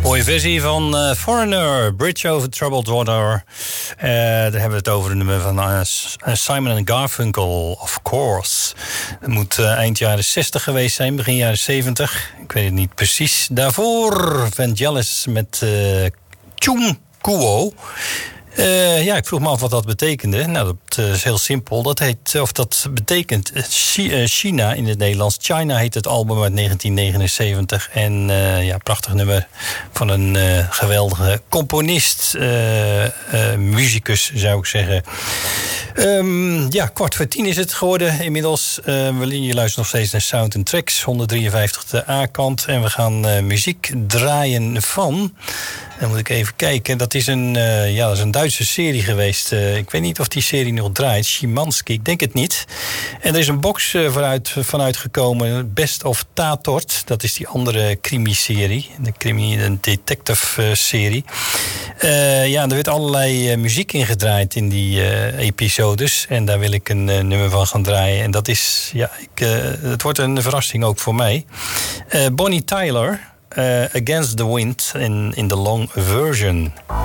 Mooie versie van Foreigner, Bridge Over Troubled Water. Daar hebben we het over een nummer van Simon & Garfunkel, of course. Het moet eind jaren 60 geweest zijn, begin jaren 70. Ik weet het niet precies. Daarvoor Vangelis met Chum Kuo. Ja, ik vroeg me af wat dat betekende. Nou, dat is heel simpel. Dat betekent China in het Nederlands. China heet het album uit 1979. En ja, prachtig nummer van een geweldige componist. Musicus, zou ik zeggen. Ja, 9:15 is het geworden inmiddels. Je luistert nog steeds naar Sound & Tracks, 153 de A-kant. En we gaan muziek draaien van... Dan moet ik even kijken. Dat is een Duitse serie geweest. Ik weet niet of die serie nog draait. Szymanski, ik denk het niet. En er is een box vanuit gekomen. Best of Tatort. Dat is die andere crimi-serie. De detective-serie. Ja, er werd allerlei muziek in gedraaid in die episodes. En daar wil ik een nummer van gaan draaien. En dat is... Ja, het wordt een verrassing ook voor mij. Bonnie Tyler... Against the Wind in the long version.